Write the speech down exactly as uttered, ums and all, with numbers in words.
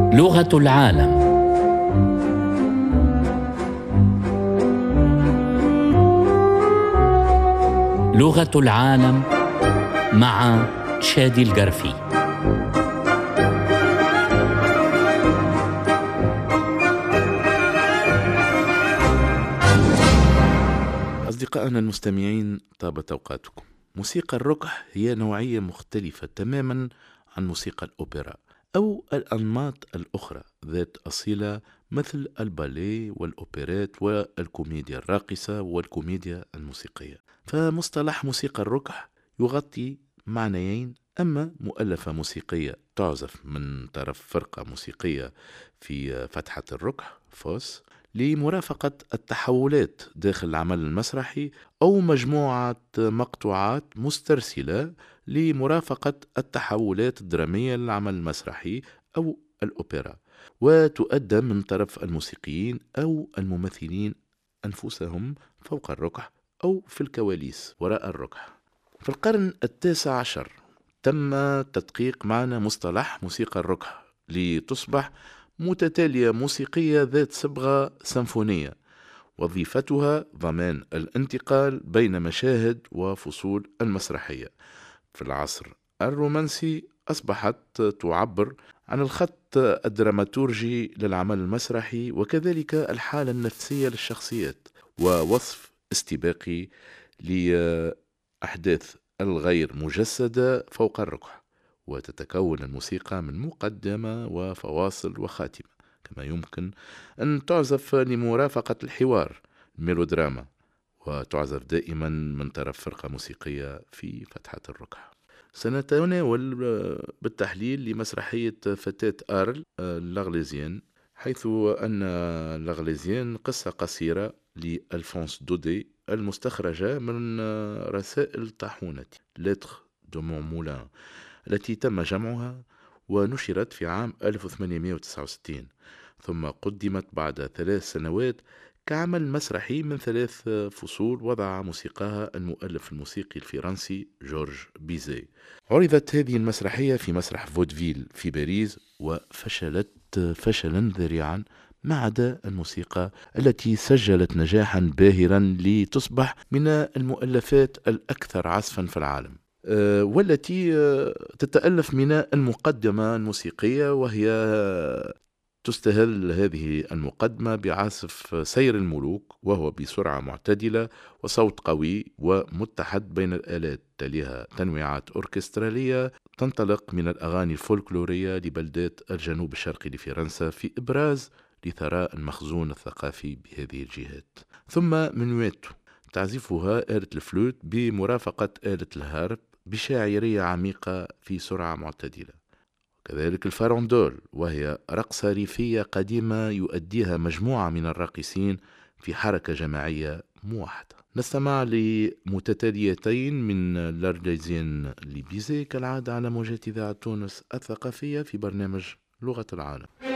لغة العالم. لغة العالم مع شادي القرفي. أصدقائنا المستمعين، طابت أوقاتكم. موسيقى الركح هي نوعية مختلفة تماما عن موسيقى الأوبرا أو الأنماط الأخرى ذات أصيلة مثل الباليه والأوبرات والكوميديا الراقصة والكوميديا الموسيقية. فمصطلح موسيقى الركح يغطي معنيين: أما مؤلفة موسيقية تعزف من طرف فرقة موسيقية في فتحة الركح فوس لمرافقة التحولات داخل العمل المسرحي، أو مجموعة مقطوعات مسترسلة لمرافقة التحولات الدرامية للعمل المسرحي أو الأوبرا، وتؤدى من طرف الموسيقيين أو الممثلين أنفسهم فوق الركح أو في الكواليس وراء الركح. في القرن التاسع عشر تم تدقيق معنى مصطلح موسيقى الركح لتصبح متتالية موسيقية ذات صبغة سيمفونية، وظيفتها ضمان الانتقال بين مشاهد وفصول المسرحية. في العصر الرومانسي أصبحت تعبر عن الخط الدراماتورجي للعمل المسرحي وكذلك الحالة النفسية للشخصيات، ووصف استباقي لأحداث الغير مجسدة فوق الركح. وتتكون الموسيقى من مقدمة وفواصل وخاتمة، كما يمكن أن تعزف لمرافقة الحوار الميلودراما، وتعزف دائما من طرف فرقة موسيقية في فتحة الركح. سنتناول بالتحليل لمسرحية فتاة آرل لاغليزيان، حيث أن لاغليزيان قصة قصيرة لألفونس دودي المستخرجة من رسائل طاحونة لتر دو مون مولان، التي تم جمعها ونشرت في عام ألف وثمانمائة وتسعة وستين، ثم قدمت بعد ثلاث سنوات كعمل مسرحي من ثلاث فصول وضع موسيقاها المؤلف الموسيقي الفرنسي جورج بيزي. عرضت هذه المسرحية في مسرح فودفيل في باريس، وفشلت فشلا ذريعا ما عدا الموسيقى التي سجلت نجاحا باهرا لتصبح من المؤلفات الأكثر عزفا في العالم، والتي تتألف من المقدمة الموسيقية، وهي تستهل هذه المقدمة بعزف سير الملوك، وهو بسرعة معتدلة وصوت قوي ومتحد بين الآلات، تليها تنويعات أوركسترالية تنطلق من الأغاني الفولكلورية لبلدات الجنوب الشرقي لفرنسا في إبراز لثراء المخزون الثقافي بهذه الجهات. ثم منويتو تعزفها آلة الفلوت بمرافقة آلة الهارب بشاعرية عميقة في سرعة معتدلة. كذلك الفاروندول، وهي رقصة ريفية قديمة يؤديها مجموعة من الراقصين في حركة جماعية موحدة. نستمع لمتتاليتين من لاغليزيان لبيزي كالعادة على موجات إذاعة تونس الثقافية في برنامج لغة العالم.